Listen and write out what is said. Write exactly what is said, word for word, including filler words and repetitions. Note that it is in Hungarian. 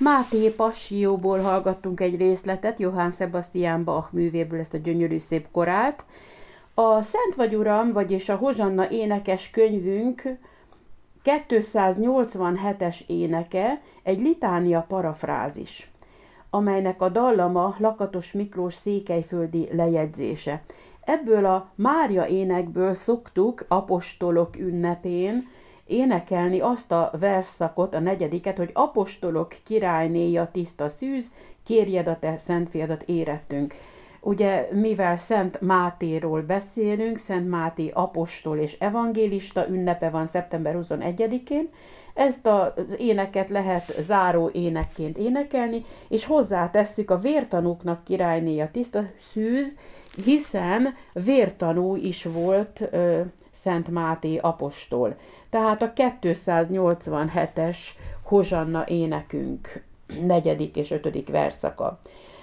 Máté Passióból hallgattunk egy részletet, Johann Sebastian Bach művéből, ezt a gyönyörű szép korált. A Szent vagy Uram, vagyis a Hozsanna énekes könyvünk kétszáznyolcvanhetes éneke egy litánia parafrázis, amelynek a dallama Lakatos Miklós székelyföldi lejegyzése. Ebből a Mária énekből szoktuk apostolok ünnepén énekelni azt a versszakot, a negyediket, hogy apostolok királynéja tiszta szűz, kérjed a te szent fiadat érettünk. Ugye, mivel Szent Mátéról beszélünk, Szent Máté apostol és evangélista ünnepe van szeptember huszonegyedikén, ezt az éneket lehet záró énekként énekelni, és hozzátesszük a vértanúknak királynéja tiszta szűz, hiszen vértanú is volt ö, Szent Máté apostol. Tehát a kétszáznyolcvanhetes Hozsanna énekünk negyedik és ötödik verszaka.